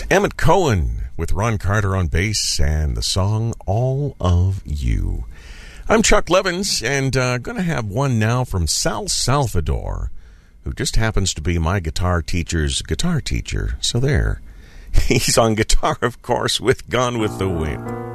Emmett Cohen with Ron Carter on bass and the song All of You. I'm Chuck Levins, and going to have one now from Sal Salvador, who just happens to be my guitar teacher's guitar teacher. So there. He's on guitar, of course, with Gone with the Wind.